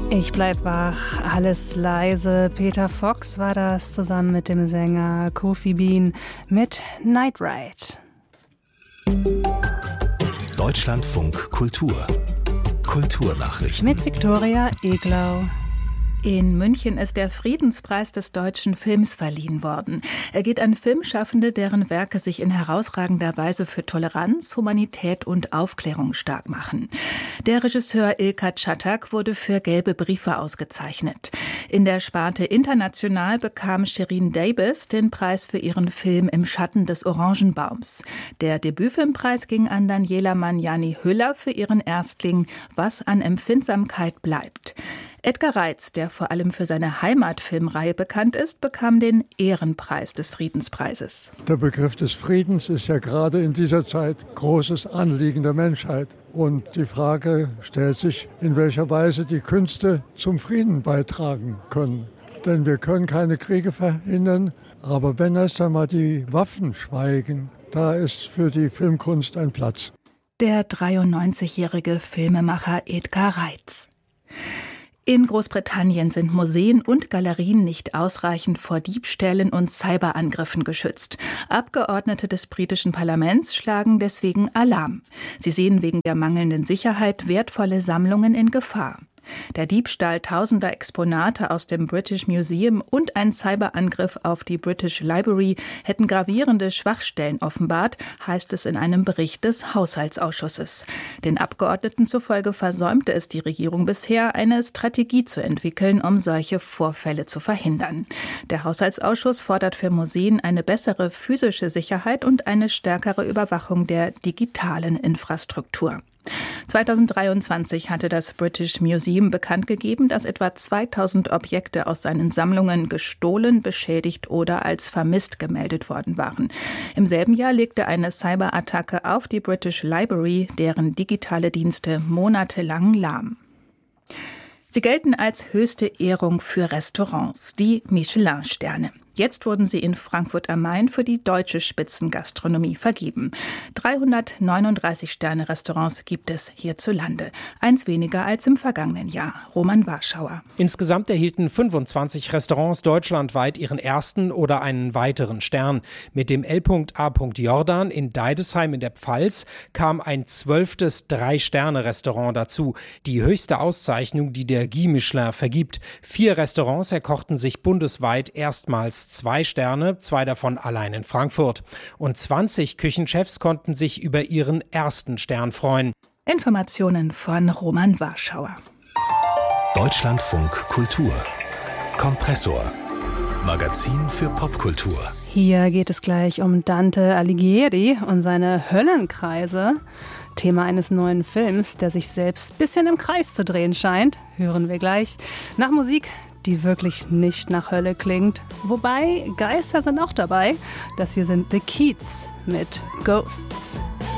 Ich bleib wach, alles leise. Peter Fox war das zusammen mit dem Sänger Kofi Bean mit Night Ride. Deutschlandfunk Kultur. Kulturnachrichten. Mit Viktoria Eglau. In München ist der Friedenspreis des deutschen Films verliehen worden. Er geht an Filmschaffende, deren Werke sich in herausragender Weise für Toleranz, Humanität und Aufklärung stark machen. Der Regisseur Ilka Czatak wurde für Gelbe Briefe ausgezeichnet. In der Sparte International bekam Shirin Davis den Preis für ihren Film Im Schatten des Orangenbaums. Der Debütfilmpreis ging an Daniela Magnani-Hüller für ihren Erstling Was an Empfindsamkeit bleibt. Edgar Reitz, der vor allem für seine Heimatfilmreihe bekannt ist, bekam den Ehrenpreis des Friedenspreises. Der Begriff des Friedens ist ja gerade in dieser Zeit großes Anliegen der Menschheit. Und die Frage stellt sich, in welcher Weise die Künste zum Frieden beitragen können. Denn wir können keine Kriege verhindern, aber wenn erst einmal die Waffen schweigen, da ist für die Filmkunst ein Platz. Der 93-jährige Filmemacher Edgar Reitz. In Großbritannien sind Museen und Galerien nicht ausreichend vor Diebstählen und Cyberangriffen geschützt. Abgeordnete des britischen Parlaments schlagen deswegen Alarm. Sie sehen wegen der mangelnden Sicherheit wertvolle Sammlungen in Gefahr. Der Diebstahl tausender Exponate aus dem British Museum und ein Cyberangriff auf die British Library hätten gravierende Schwachstellen offenbart, heißt es in einem Bericht des Haushaltsausschusses. Den Abgeordneten zufolge versäumte es die Regierung bisher, eine Strategie zu entwickeln, um solche Vorfälle zu verhindern. Der Haushaltsausschuss fordert für Museen eine bessere physische Sicherheit und eine stärkere Überwachung der digitalen Infrastruktur. 2023 hatte das British Museum bekannt gegeben, dass etwa 2000 Objekte aus seinen Sammlungen gestohlen, beschädigt oder als vermisst gemeldet worden waren. Im selben Jahr legte eine Cyberattacke auf die British Library deren digitale Dienste monatelang lahm. Sie gelten als höchste Ehrung für Restaurants, die Michelin-Sterne. Jetzt wurden sie in Frankfurt am Main für die deutsche Spitzengastronomie vergeben. 339 Sterne-Restaurants gibt es hierzulande. Eins weniger als im vergangenen Jahr. Roman Warschauer. Insgesamt erhielten 25 Restaurants deutschlandweit ihren ersten oder einen weiteren Stern. Mit dem L.A. Jordan in Deidesheim in der Pfalz kam ein 12. 3-Sterne-Restaurant dazu. Die höchste Auszeichnung, die der Guy Michelin vergibt. 4 Restaurants erkochten sich bundesweit erstmals 2 Sterne, 2 davon allein in Frankfurt. Und 20 Küchenchefs konnten sich über ihren ersten Stern freuen. Informationen von Roman Warschauer. Deutschlandfunk Kultur. Kompressor. Magazin für Popkultur. Hier geht es gleich um Dante Alighieri und seine Höllenkreise. Thema eines neuen Films, der sich selbst ein bisschen im Kreis zu drehen scheint. Hören wir gleich. Nach Musik, die wirklich nicht nach Hölle klingt. Wobei, Geister sind auch dabei. Das hier sind The Keats mit Ghosts.